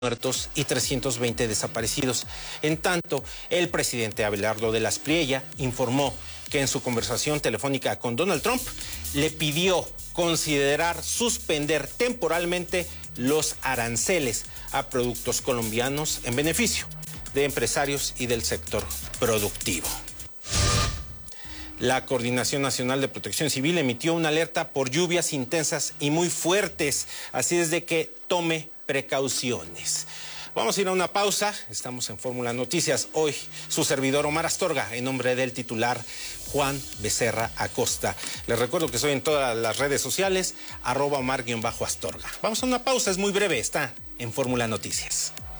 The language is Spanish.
muertos y 320 desaparecidos. En tanto, el presidente Abelardo de las Priella informó que en su conversación telefónica con Donald Trump le pidió considerar suspender temporalmente los aranceles a productos colombianos en beneficio de empresarios y del sector productivo. La Coordinación Nacional de Protección Civil emitió una alerta por lluvias intensas y muy fuertes, así es de que tome precauciones. Vamos a ir a una pausa, estamos en Fórmula Noticias. Hoy su servidor Omar Astorga, en nombre del titular Juan Becerra Acosta. Les recuerdo que estoy en todas las redes sociales, @Omar_Astorga. Vamos a una pausa, es muy breve, está en Fórmula Noticias.